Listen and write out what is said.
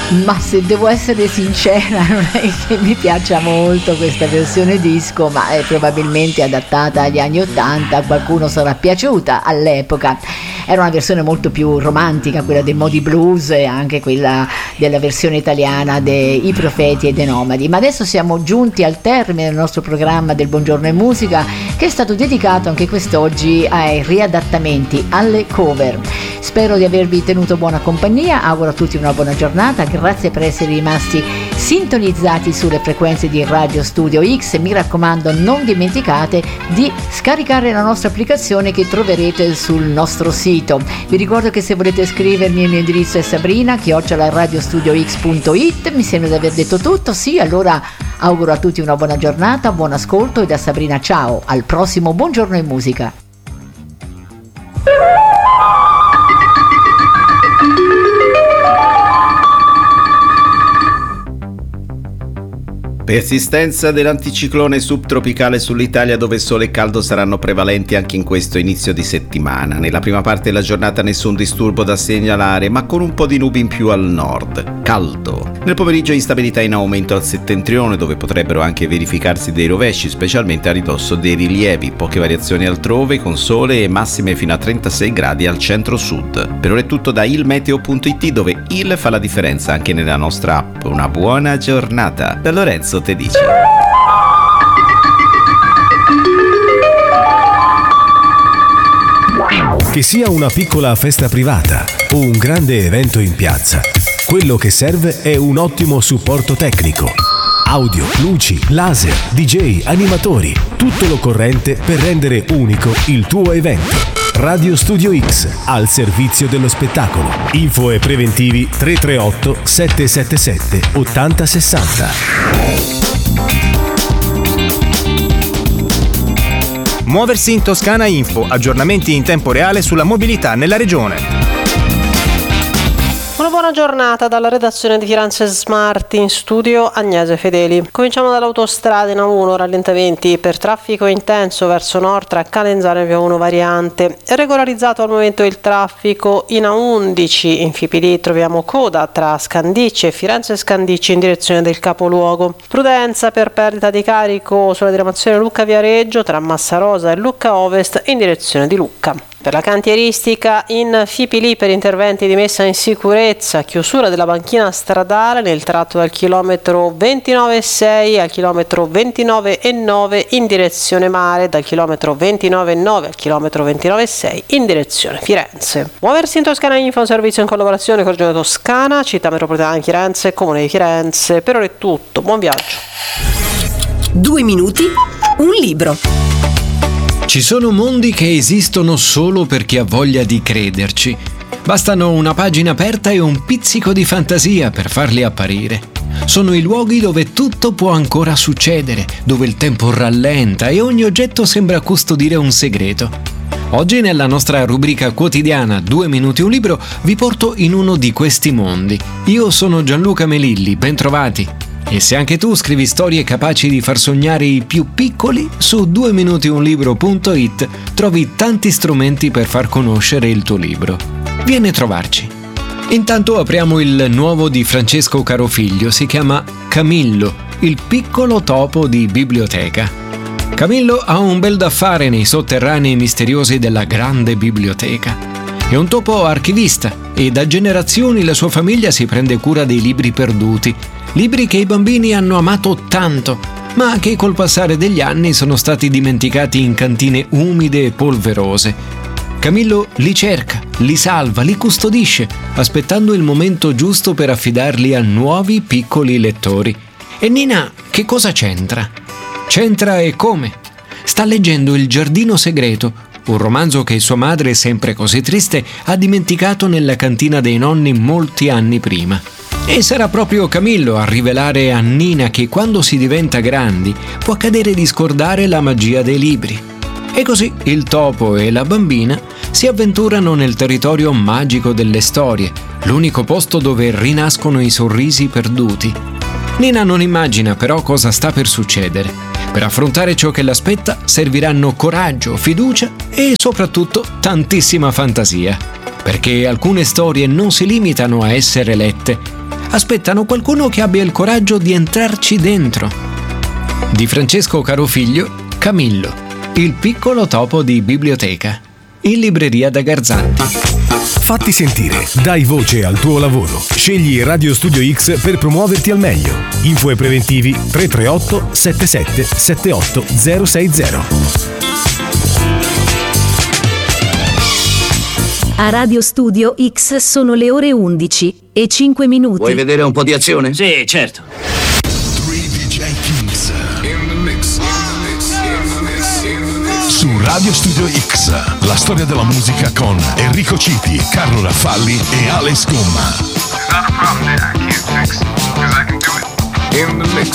Ma se devo essere sincera, non è che mi piaccia molto questa versione disco, ma è probabilmente adattata agli anni '80, a qualcuno sarà piaciuta all'epoca. Era una versione molto più romantica, quella dei Moody Blues, e anche quella della versione italiana dei Profeti e dei Nomadi. Ma adesso siamo giunti al termine del nostro programma del Buongiorno e Musica, che è stato dedicato anche quest'oggi ai riadattamenti, alle cover. Spero di avervi tenuto buona compagnia, auguro a tutti una buona giornata, grazie per essere rimasti sintonizzati sulle frequenze di Radio Studio X. Mi raccomando, non dimenticate di scaricare la nostra applicazione che troverete sul nostro sito. Vi ricordo che se volete scrivermi, il mio indirizzo è sabrina@radiostudiox.it. Mi sembra di aver detto tutto. Sì, allora auguro a tutti una buona giornata, buon ascolto, e da Sabrina ciao, al prossimo Buongiorno e Musica. Persistenza dell'anticiclone subtropicale sull'Italia, dove sole e caldo saranno prevalenti anche in questo inizio di settimana. Nella prima parte della giornata nessun disturbo da segnalare, ma con un po' di nubi in più al nord. Caldo. Nel pomeriggio instabilità in aumento al settentrione, dove potrebbero anche verificarsi dei rovesci, specialmente a ridosso dei rilievi. Poche variazioni altrove, con sole e massime fino a 36 gradi al centro-sud. Per ora è tutto da ilmeteo.it, dove il fa la differenza anche nella nostra app. Una buona giornata. Da Lorenzo te dice. Che sia una piccola festa privata o un grande evento in piazza, quello che serve è un ottimo supporto tecnico. Audio, luci, laser, DJ, animatori, tutto l'occorrente per rendere unico il tuo evento. Radio Studio X, al servizio dello spettacolo. Info e preventivi 338 777 8060. Muoversi in Toscana Info, aggiornamenti in tempo reale sulla mobilità nella regione. Una buona giornata dalla redazione di Firenze Smart, in studio Agnese Fedeli. Cominciamo dall'autostrada in A1, rallentamenti per traffico intenso verso nord tra Calenzano e Via1 variante. È regolarizzato al momento il traffico in A11, in Fipili troviamo coda tra Scandicci e Firenze Scandicci in direzione del capoluogo. Prudenza per perdita di carico sulla diramazione Lucca-Viareggio tra Massarosa e Lucca Ovest in direzione di Lucca. Per la cantieristica in Fipili per interventi di messa in sicurezza, chiusura della banchina stradale nel tratto dal chilometro 29,6 al chilometro 29,9 in direzione mare, dal chilometro 29,9 al chilometro 29,6 in direzione Firenze. Muoversi in Toscana Info, un servizio in collaborazione con Regione Toscana, Città Metropolitana di Firenze, Comune di Firenze. Per ora è tutto, buon viaggio. 2 minuti, un libro. Ci sono mondi che esistono solo per chi ha voglia di crederci. Bastano una pagina aperta e un pizzico di fantasia per farli apparire. Sono i luoghi dove tutto può ancora succedere, dove il tempo rallenta e ogni oggetto sembra custodire un segreto. Oggi nella nostra rubrica quotidiana 2 minuti un libro vi porto in uno di questi mondi. Io sono Gianluca Melilli, bentrovati. E se anche tu scrivi storie capaci di far sognare i più piccoli, su 2minutiunlibro.it trovi tanti strumenti per far conoscere il tuo libro. Vieni a trovarci. Intanto apriamo il nuovo di Francesco Carofiglio, si chiama Camillo, il piccolo topo di biblioteca. Camillo ha un bel da fare nei sotterranei misteriosi della grande biblioteca. È un topo archivista e da generazioni la sua famiglia si prende cura dei libri perduti, libri che i bambini hanno amato tanto, ma che col passare degli anni sono stati dimenticati in cantine umide e polverose. Camillo li cerca, li salva, li custodisce, aspettando il momento giusto per affidarli a nuovi piccoli lettori. E Nina, che cosa c'entra? C'entra e come? Sta leggendo Il giardino segreto, un romanzo che sua madre, sempre così triste, ha dimenticato nella cantina dei nonni molti anni prima. E sarà proprio Camillo a rivelare a Nina che quando si diventa grandi può accadere di scordare la magia dei libri. E così il topo e la bambina si avventurano nel territorio magico delle storie, l'unico posto dove rinascono i sorrisi perduti. Nina non immagina però cosa sta per succedere. Per affrontare ciò che l'aspetta serviranno coraggio, fiducia e soprattutto tantissima fantasia. Perché alcune storie non si limitano a essere lette. aspettano qualcuno che abbia il coraggio di entrarci dentro. Di Francesco Carofiglio, Camillo, il piccolo topo di biblioteca, in libreria da Garzanti. Fatti sentire, dai voce al tuo lavoro. Scegli Radio Studio X per promuoverti al meglio. Info e preventivi 338 77 78 060. A Radio Studio X sono le ore 11:05. Vuoi vedere un po' di azione? Sì, certo. 3 DJ Kings in the mix. Su Radio Studio X, la storia della musica con Enrico Citi, Carlo Raffalli e Alex Gomma. In the mix.